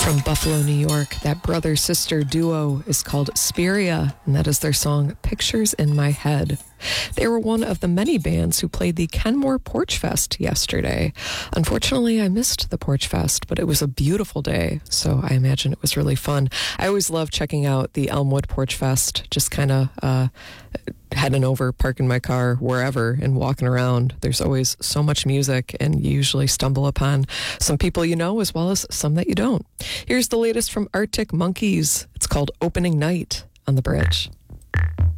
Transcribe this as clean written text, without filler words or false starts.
From Buffalo, New York, that brother-sister duo is called Spiria, and that is their song Pictures in My Head. They were one of the many bands who played the Kenmore Porch Fest yesterday. Unfortunately, I missed the Porch Fest, but it was a beautiful day, so I imagine it was really fun. I always love checking out the Elmwood Porch Fest, just kind of heading over, parking my car wherever and walking around. There's always so much music, and you usually stumble upon some people you know as well as some that you don't. Here's the latest from Arctic Monkeys. It's called Opening Night on the Bridge.